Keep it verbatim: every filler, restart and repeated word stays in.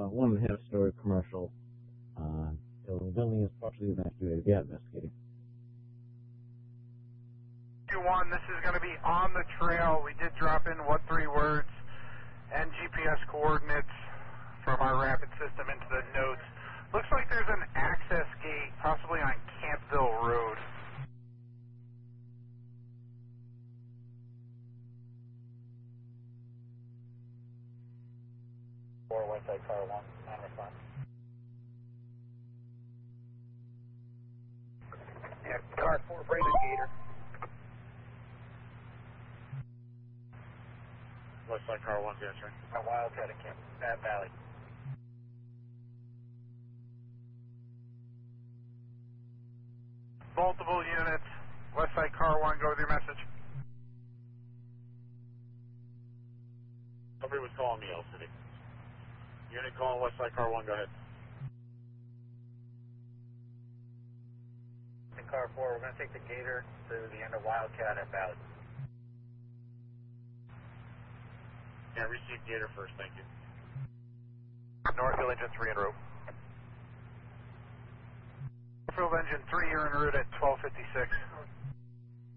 uh, one and a half story commercial uh, building. The building is partially evacuated. Yeah, investigating. two one, this is going to be on the trail. We did drop in what three words and G P S coordinates from our rapid system into the notes. Looks like there's an access gate, possibly on Campville Road. Four Westside Car One, non-response. Yeah, car four, Brandon Gator. Westside Car One's answering. A Wildcat at Camp, Pat Valley. Multiple units. Westside Car One, go with your message. Somebody was calling me, L City. Unit calling Westside Car One, go ahead. In Car four, we're going to take the Gator to the end of Wildcat at Valley. Yeah, receive Gator first, thank you. Northfield Engine three en route. Northfield Engine three, you're en route at twelve fifty-six.